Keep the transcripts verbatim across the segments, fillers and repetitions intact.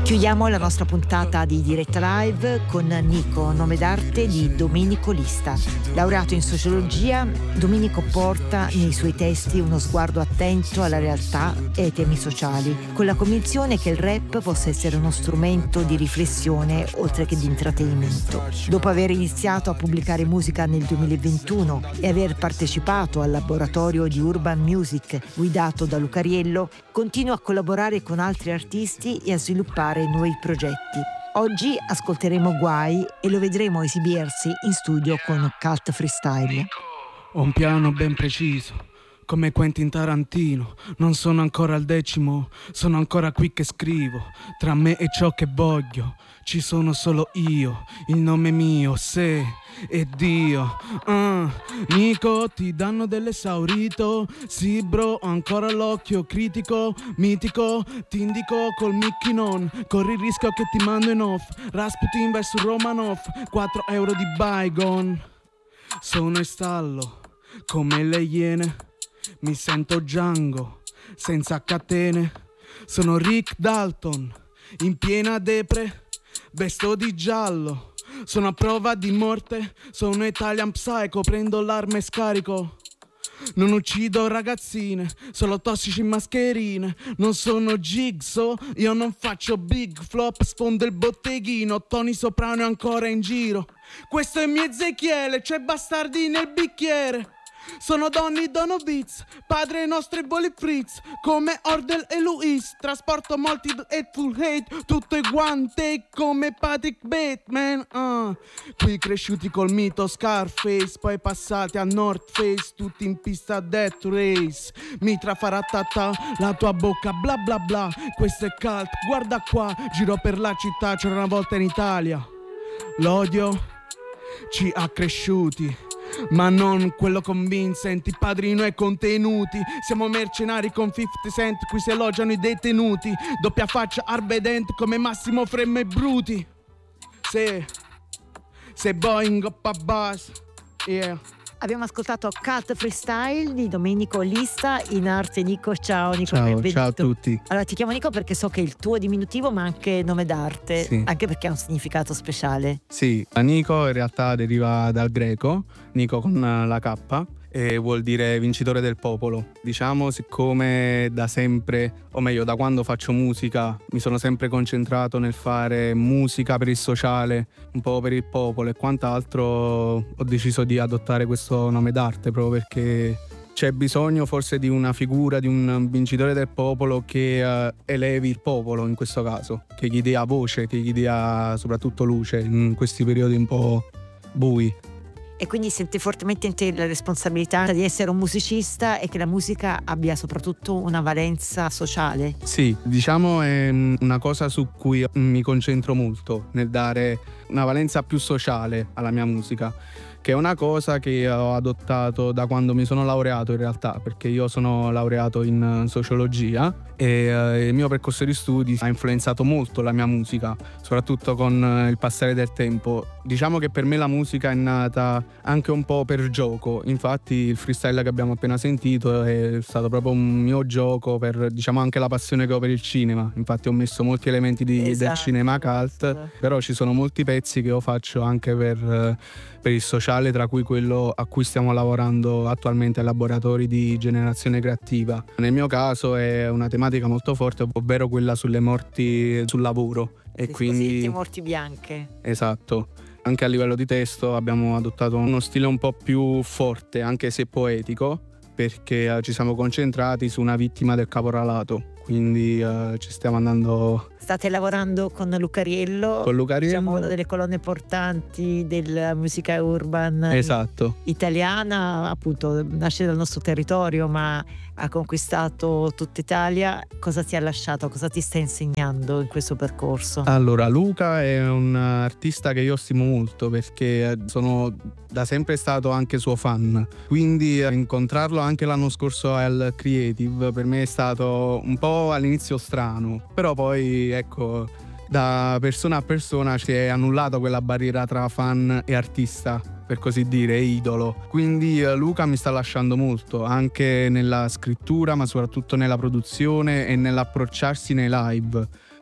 Chiudiamo la nostra puntata di diretta live con Nico, nome d'arte di Domenico Lista. Laureato in sociologia, Domenico porta nei suoi testi uno sguardo attento alla realtà e ai temi sociali, con la convinzione che il rap possa essere uno strumento di riflessione oltre che di intrattenimento. Dopo aver iniziato a pubblicare musica nel duemilaventuno e aver partecipato al laboratorio di Urban Music guidato da Luca Riello, continua a collaborare con altri artisti e a sviluppare nuovi progetti. Oggi ascolteremo Guai e lo vedremo esibirsi in studio con Cult Freestyle. Ho un piano ben preciso, come Quentin Tarantino. Non sono ancora al decimo, sono ancora qui che scrivo. Tra me e ciò che voglio ci sono solo io, il nome mio, se e Dio. uh, Nico, ti danno dell'esaurito. Sì bro, ho ancora l'occhio critico, mitico. Ti indico col Mickey non corri il rischio che ti mando in off. Rasputin versus Romanov, quattro euro di bygone. Sono in stallo come le iene, mi sento Django senza catene. Sono Rick Dalton in piena depre, vesto di giallo. Sono a prova di morte, sono Italian Psycho, prendo l'arma e scarico. Non uccido ragazzine, solo tossici in mascherine. Non sono Jigsaw, io non faccio big flop. Sfondo il botteghino, Tony Soprano è ancora in giro. Questo è mio Ezechiele, c'è bastardi nel bicchiere. Sono Donny Dono Beats, padre nostro e Bully Fritz, come Ordel e Luis. Trasporto molti hateful hate, tutto è one take come Patrick Bateman. uh. Qui cresciuti col mito Scarface, poi passati a North Face, tutti in pista Death Race. Mitra farà tata, la tua bocca bla bla bla. Questo è cult, guarda qua, giro per la città, c'era una volta in Italia. L'odio ci ha cresciuti, ma non quello convincente, padrino e contenuti. Siamo mercenari con cinquanta Cent, qui si elogiano i detenuti. Doppia faccia arbedente come Massimo Fremme e Bruti. Se, se Boeing up a bus, yeah. Abbiamo ascoltato Cult Freestyle di Domenico Lista, in arte Nico. Ciao Nico. Ciao, ciao a tutti. Allora ti chiamo Nico perché so che è il tuo diminutivo ma anche nome d'arte, sì. Anche perché ha un significato speciale. Sì, Nico in realtà deriva dal greco, Nico con la K, e vuol dire vincitore del popolo. Diciamo, siccome da sempre, o meglio da quando faccio musica, mi sono sempre concentrato nel fare musica per il sociale, un po' per il popolo e quant'altro, ho deciso di adottare questo nome d'arte proprio perché c'è bisogno forse di una figura, di un vincitore del popolo che uh, elevi il popolo in questo caso, che gli dia voce, che gli dia soprattutto luce in questi periodi un po' bui. E quindi senti fortemente in te la responsabilità di essere un musicista e che la musica abbia soprattutto una valenza sociale. Sì, diciamo è una cosa su cui mi concentro molto, nel dare una valenza più sociale alla mia musica, che è una cosa che ho adottato da quando mi sono laureato in realtà, perché io sono laureato in sociologia e eh, il mio percorso di studi ha influenzato molto la mia musica, soprattutto con eh, il passare del tempo. Diciamo che per me la musica è nata anche un po' per gioco, infatti il freestyle che abbiamo appena sentito è stato proprio un mio gioco per, diciamo, anche la passione che ho per il cinema. Infatti ho messo molti elementi di, esatto. del cinema cult, però ci sono molti pezzi che io faccio anche per, eh, per il sociale, tra cui quello a cui stiamo lavorando attualmente ai laboratori di generazione creativa. Nel mio caso è una tematica molto forte, ovvero quella sulle morti sul lavoro. E quindi morti bianche. Esatto. Anche a livello di testo abbiamo adottato uno stile un po' più forte, anche se poetico, perché ci siamo concentrati su una vittima del caporalato. Quindi uh, ci stiamo andando. State lavorando con Luca Riello, con Luca Riello, diciamo una delle colonne portanti della musica urban, esatto, italiana, appunto nasce dal nostro territorio ma ha conquistato tutta Italia. Cosa ti ha lasciato, cosa ti sta insegnando in questo percorso? Allora, Luca è un artista che io stimo molto perché sono da sempre stato anche suo fan, quindi incontrarlo anche l'anno scorso al Creative per me è stato un po' all'inizio strano, però poi ecco, da persona a persona si è annullata quella barriera tra fan e artista, per così dire, idolo. Quindi eh, Luca mi sta lasciando molto, anche nella scrittura, ma soprattutto nella produzione e nell'approcciarsi nei live.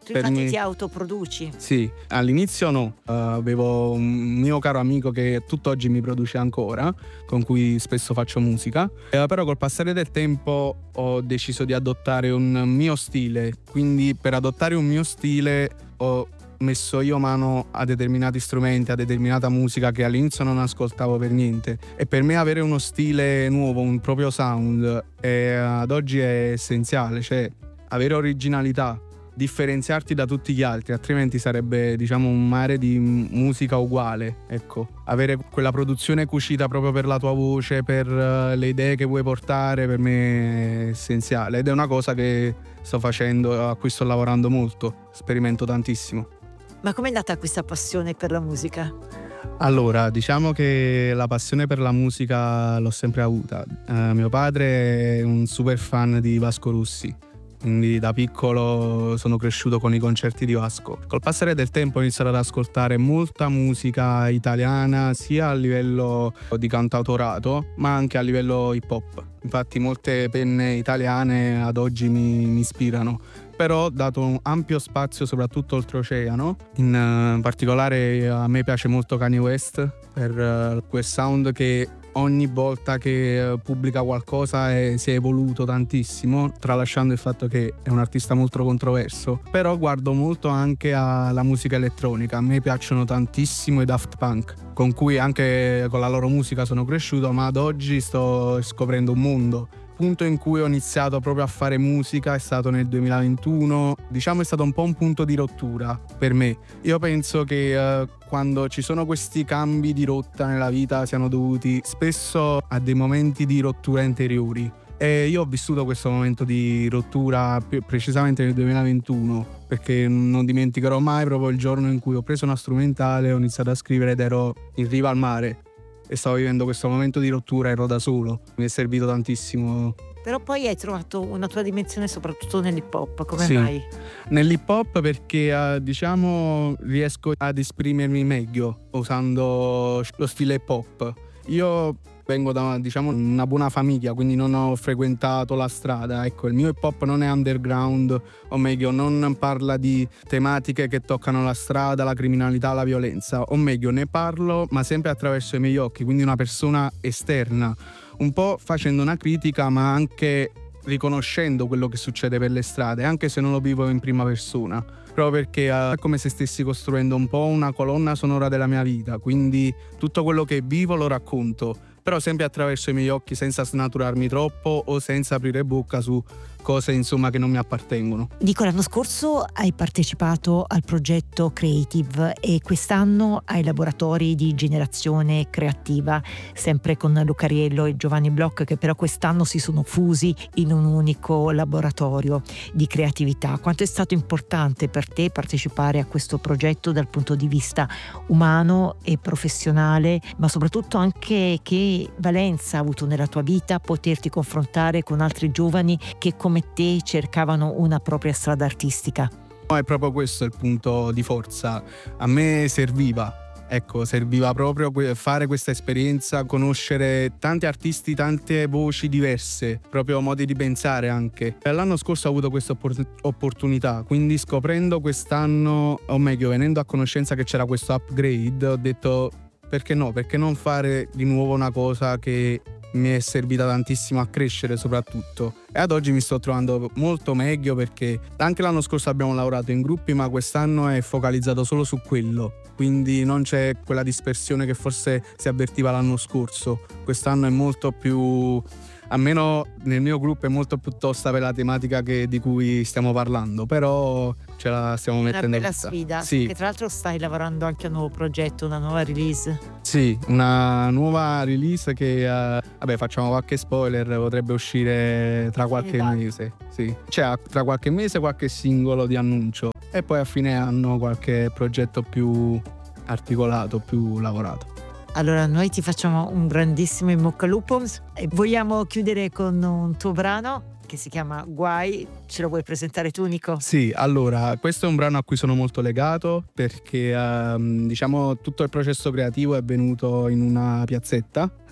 Tu per infatti me... ti autoproduci? Sì, all'inizio no, uh, avevo un mio caro amico che tutt'oggi mi produce ancora, con cui spesso faccio musica, uh, però col passare del tempo ho deciso di adottare un mio stile, quindi per adottare un mio stile ho messo io mano a determinati strumenti, a determinata musica che all'inizio non ascoltavo per niente, e per me avere uno stile nuovo, un proprio sound è, ad oggi è essenziale, cioè avere originalità, differenziarti da tutti gli altri, altrimenti sarebbe, diciamo, un mare di musica uguale. Ecco, avere quella produzione cucita proprio per la tua voce, per uh, le idee che vuoi portare, per me è essenziale, ed è una cosa che sto facendo, a cui sto lavorando molto, sperimento tantissimo. Ma com'è nata questa passione per la musica? Allora, diciamo che la passione per la musica l'ho sempre avuta. Uh, mio padre è un super fan di Vasco Rossi, quindi da piccolo sono cresciuto con i concerti di Vasco. Col passare del tempo ho iniziato ad ascoltare molta musica italiana, sia a livello di cantautorato ma anche a livello hip hop. Infatti molte penne italiane ad oggi mi, mi ispirano, però ho dato un ampio spazio soprattutto oltreoceano. In uh, particolare a me piace molto Kanye West per uh, quel sound che ogni volta che pubblica qualcosa è, si è evoluto tantissimo, tralasciando il fatto che è un artista molto controverso. Però guardo molto anche alla musica elettronica. A me piacciono tantissimo i Daft Punk, con cui anche con la loro musica sono cresciuto, ma ad oggi sto scoprendo un mondo. Il punto in cui ho iniziato proprio a fare musica è stato nel duemilaventuno, diciamo è stato un po' un punto di rottura per me. Io penso che uh, quando ci sono questi cambi di rotta nella vita siano dovuti spesso a dei momenti di rottura interiori, e io ho vissuto questo momento di rottura più precisamente nel duemilaventuno, perché non dimenticherò mai proprio il giorno in cui ho preso una strumentale, ho iniziato a scrivere ed ero in riva al mare e stavo vivendo questo momento di rottura, ero da solo, mi è servito tantissimo. Però poi hai trovato una tua dimensione soprattutto nell'hip hop, come sì, mai? Nell'hip hop perché uh, diciamo riesco ad esprimermi meglio usando lo stile hip hop. Io vengo da, diciamo, una buona famiglia, quindi non ho frequentato la strada. Ecco, il mio hip hop non è underground, o meglio non parla di tematiche che toccano la strada, la criminalità, la violenza, o meglio ne parlo ma sempre attraverso i miei occhi, quindi una persona esterna, un po' facendo una critica ma anche riconoscendo quello che succede per le strade, anche se non lo vivo in prima persona, proprio perché è come se stessi costruendo un po' una colonna sonora della mia vita, quindi tutto quello che vivo lo racconto, però sempre attraverso i miei occhi, senza snaturarmi troppo o senza aprire bocca su cose insomma che non mi appartengono. Dico, l'anno scorso hai partecipato al progetto Creative e quest'anno ai laboratori di generazione creativa, sempre con Luca Riello e Giovanni Bloch, che però quest'anno si sono fusi in un unico laboratorio di creatività. Quanto è stato importante per te partecipare a questo progetto dal punto di vista umano e professionale, ma soprattutto anche che valenza ha avuto nella tua vita poterti confrontare con altri giovani che come te cercavano una propria strada artistica? No, è proprio questo il punto di forza. A me serviva, ecco, serviva proprio fare questa esperienza, conoscere tanti artisti, tante voci diverse, proprio modi di pensare anche. L'anno scorso ho avuto questa opportunità, quindi scoprendo quest'anno, o meglio venendo a conoscenza che c'era questo upgrade, ho detto perché no, perché non fare di nuovo una cosa che mi è servita tantissimo a crescere soprattutto, e ad oggi mi sto trovando molto meglio, perché anche l'anno scorso abbiamo lavorato in gruppi ma quest'anno è focalizzato solo su quello, quindi non c'è quella dispersione che forse si avvertiva l'anno scorso. Quest'anno è molto più, almeno nel mio gruppo, è molto più tosta per la tematica che, di cui stiamo parlando, però ce la stiamo mettendo. Una bella tutta. sfida, sì. che tra l'altro stai lavorando anche a un nuovo progetto, una nuova release. Sì, una nuova release che uh, vabbè, facciamo qualche spoiler, potrebbe uscire tra qualche Esatto. mese. Sì. C'è tra qualche mese qualche singolo di annuncio e poi a fine anno qualche progetto più articolato, più lavorato. Allora noi ti facciamo un grandissimo in bocca al lupo e vogliamo chiudere con un tuo brano che si chiama Guai. Ce lo vuoi presentare tu, Nico? Sì, allora questo è un brano a cui sono molto legato perché um, diciamo tutto il processo creativo è avvenuto in una piazzetta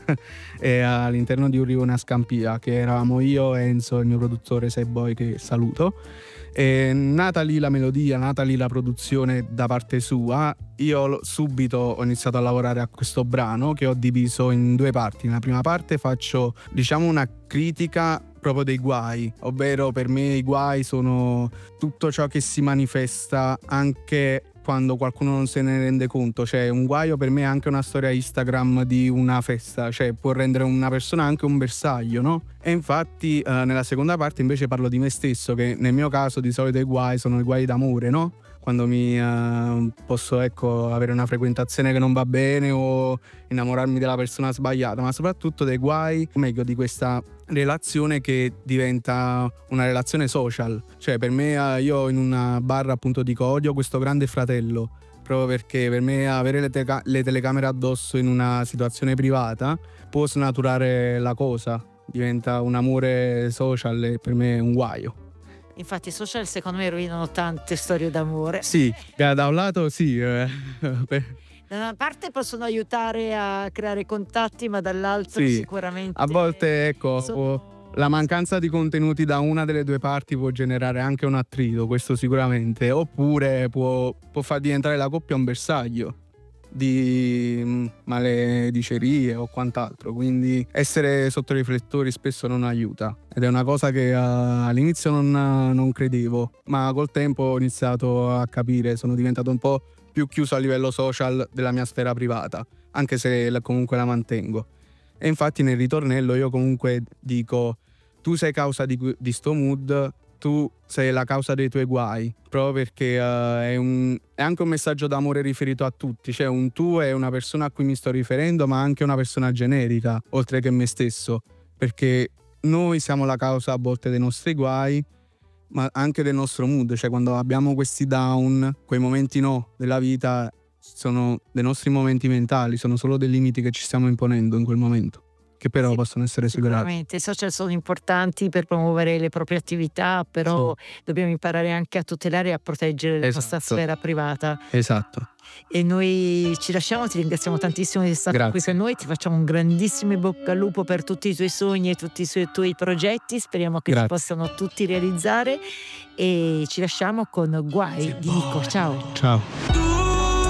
e all'interno di un rione a Scampia, che eravamo io, Enzo e il mio produttore Seboy, che saluto. E nata lì la melodia, nata lì la produzione da parte sua, io subito ho iniziato a lavorare a questo brano che ho diviso in due parti. Nella prima parte faccio, diciamo, una critica proprio dei guai, ovvero per me i guai sono tutto ciò che si manifesta anche quando qualcuno non se ne rende conto. Cioè, un guaio per me è anche una storia Instagram di una festa, cioè può rendere una persona anche un bersaglio, no? E infatti eh, nella seconda parte invece parlo di me stesso, che nel mio caso di solito i guai sono i guai d'amore, no? Quando mi eh, posso, ecco, avere una frequentazione che non va bene o innamorarmi della persona sbagliata, ma soprattutto dei guai, o meglio di questa relazione che diventa una relazione social. Cioè per me, eh, io in una barra appunto dico odio questo grande fratello, proprio perché per me avere le, te- le telecamere addosso in una situazione privata può snaturare la cosa, diventa un amore social e per me è un guaio. Infatti i social secondo me rovinano tante storie d'amore. Sì, da un lato sì. Eh. Da una parte possono aiutare a creare contatti, ma dall'altra sì, sicuramente... a volte, ecco, sono... la mancanza di contenuti da una delle due parti può generare anche un attrito, questo sicuramente. Oppure può, può far diventare la coppia un bersaglio di maledicerie o quant'altro, quindi essere sotto i riflettori spesso non aiuta, ed è una cosa che uh, all'inizio non, non credevo, ma col tempo ho iniziato a capire, sono diventato un po' più chiuso a livello social della mia sfera privata, anche se la, comunque la mantengo. E infatti nel ritornello io comunque dico: tu sei causa di, di sto mood, tu sei la causa dei tuoi guai, proprio perché uh, è, un, è anche un messaggio d'amore riferito a tutti, cioè un tu è una persona a cui mi sto riferendo, ma anche una persona generica, oltre che me stesso, perché noi siamo la causa a volte dei nostri guai, ma anche del nostro mood, cioè quando abbiamo questi down, quei momenti no della vita, sono dei nostri momenti mentali, sono solo dei limiti che ci stiamo imponendo in quel momento, che però sì, possono essere superati. Sicuramente i social sono importanti per promuovere le proprie attività, però sì, dobbiamo imparare anche a tutelare e a proteggere la esatto, nostra sfera privata. Esatto. E noi ci lasciamo, ti ringraziamo tantissimo di essere Grazie. qui con noi, ti facciamo un grandissimo bocca al lupo per tutti i tuoi sogni e tutti i suoi, tuoi progetti, speriamo che Grazie. si possano tutti realizzare, e ci lasciamo con Guai di Nico. Ciao. Ciao.